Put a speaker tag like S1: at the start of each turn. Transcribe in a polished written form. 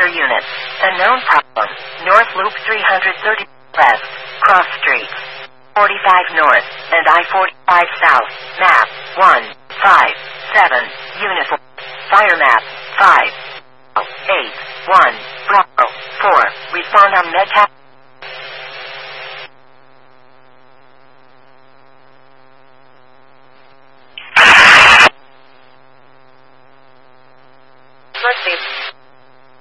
S1: Fire unit. Unknown problem. North Loop 330 west. Cross streets. 45 north and I-45 south. Map 157. Uniform. Fire map 5 8 1 Bravo 4. Respond on Medcap.